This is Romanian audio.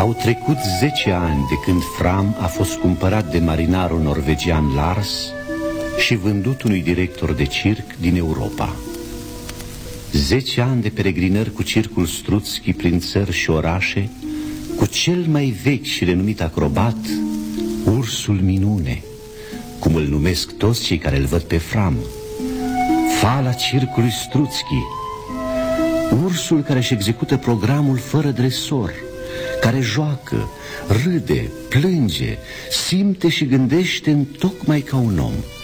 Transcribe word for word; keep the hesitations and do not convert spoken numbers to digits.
Au trecut zece ani de când Fram a fost cumpărat de marinarul norvegian Lars și vândut unui director de circ din Europa. Zece ani de peregrinări cu circul Struțchi prin țări și orașe, cu cel mai vechi și renumit acrobat, Ursul Minune, cum îl numesc toți cei care îl văd pe Fram, fala circului Struțchi, ursul care își execută programul fără dresor, care joacă, râde, plânge, simte și gândește întocmai ca un om.